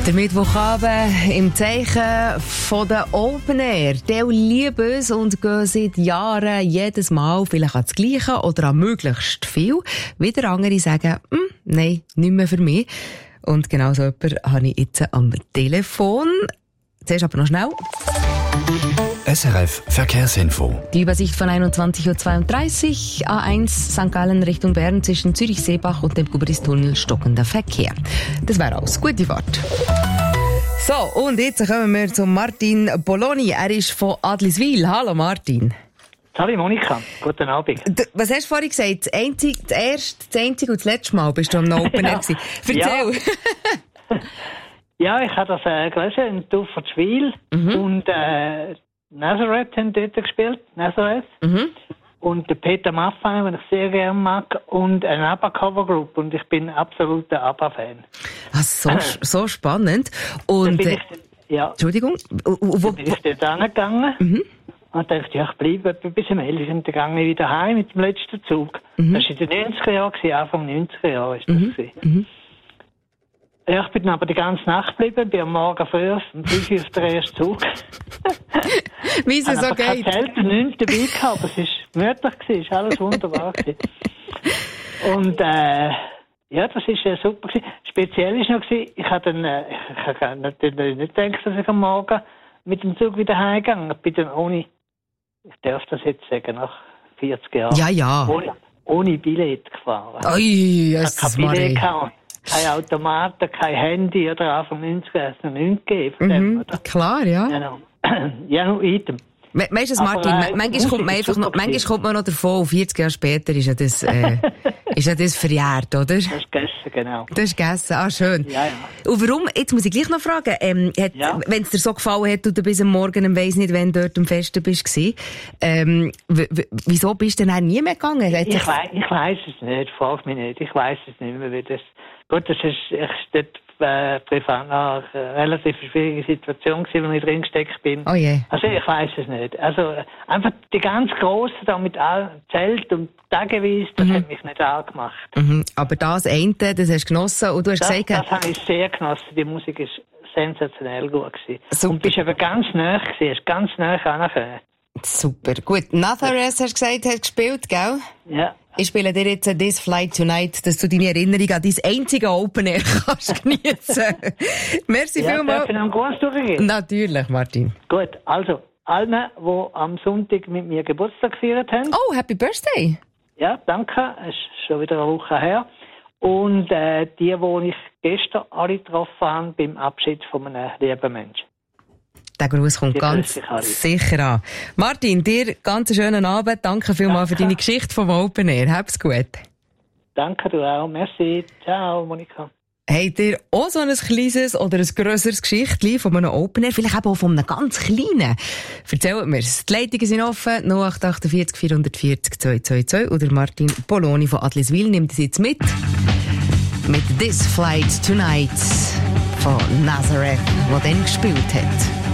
Der Mittwochabend im Zeichen von der Open Air. Die lieben es und gehen seit Jahren jedes Mal vielleicht an das Gleiche oder an möglichst viel. Wieder andere sagen, nein, nicht mehr für mich. Und genau so jemanden habe ich jetzt am Telefon. Zuerst aber noch schnell. SRF Verkehrsinfo. Die Übersicht von 21.32 Uhr, A1 St. Gallen Richtung Bern zwischen Zürich-Seebach und dem Gubristunnel stockender Verkehr. Das wäre alles. Gute Fahrt. So, und jetzt kommen wir zu Martin Poloni. Er ist von Adliswil. Hallo Martin. Hallo Monika, guten Abend. Was hast du vorhin gesagt? Das einzige und das letzte Mal bist du am Open Air gewesen. Erzähl. Ja, ich habe das gelesen in Tuffertschwil und Nazareth haben dort gespielt, Nazareth. Und der Peter Maffay, den ich sehr gerne mag, und eine ABBA-Cover-Group. Und ich bin absoluter ABBA-Fan. So spannend. Und, Entschuldigung. Wo bin ich dort angegangen und dachte, ja, ich bleibe etwa bis zum 11. Und dann gehe ich wieder heim mit dem letzten Zug. Das war in den 90er Jahren, Anfang 90er Jahre ist das. Ja, ich bin dann aber die ganze Nacht geblieben, bin am Morgen früh um 5 Uhr auf den ersten Zug. Wie es so geht. Ich habe Zelt und nichts dabei gehabt, aber es war gemütlich, es war alles wunderbar. Und ja, das war super. Speziell war noch, ich habe natürlich nicht gedacht, dass ich am Morgen mit dem Zug wieder heimgegangen bin. Ich bin dann ohne, ich darf das jetzt sagen, nach 40 Jahren, ja. ohne Billett gefahren. Ui, ich hatte kein Billett gehabt. Kein Automaten, kein Handy oder Anfang 90 hat es noch nichts gegeben. Klar, ja. Genau. Ja, noch item. Weißt du, Martin, manchmal kommt man noch davon, 40 Jahre später ist ja das, verjährt, oder? Das ist gegessen, genau. Das ist gegessen, schön. Ja. Und warum, jetzt muss ich gleich noch fragen, wenn es dir so gefallen hat, du bis am Morgen, weiss nicht, wenn du dort am Festen bist, wieso bist du dann nie mehr gegangen? Ich weiss es nicht, frag mich nicht, ich weiss es nicht mehr, wie das, gut, das ist dort privat noch eine relativ schwierige Situation gewesen, wo ich drin gesteckt bin. Oh je. Also ich weiss es nicht. Also einfach die ganz Grossen da mit allem Zelt und tageweise, das hat mich nicht angemacht. Aber das eine, das hast du genossen und du hast gesagt... Das habe ich sehr genossen. Die Musik ist sensationell gut gewesen. Super. Und bist eben ganz nah gewesen, hast ganz nah angekommen. Super. Gut. Nazareth, hast du gesagt, hast gespielt, gell? Ja. Ich spiele dir jetzt «This Flight Tonight», dass du deine Erinnerung an dein einzige Open Air kannst geniessen. Merci vielmals. Darf ich noch einen Gruß durchgeben? Natürlich, Martin. Gut, also, allen, die am Sonntag mit mir Geburtstag gefeiert haben. Oh, Happy Birthday! Ja, danke. Es ist schon wieder eine Woche her. Und die ich gestern alle getroffen habe beim Abschied von einem lieben Menschen. Der Gruß kommt ganz sicher an. Martin, dir ganz einen schönen Abend. Danke vielmals für deine Geschichte vom Open Air. Hab's gut. Danke, du auch. Merci. Ciao, Monika. Habt ihr auch so ein kleines oder ein grösseres Geschichtchen von einem Open Air? Vielleicht eben auch von einem ganz kleinen? Erzählt mir's. Die Leitungen sind offen. 0848 440 222. Oder Martin Poloni von Adliswil nimmt es jetzt mit «This Flight Tonight» von Nazareth, der dann gespielt hat.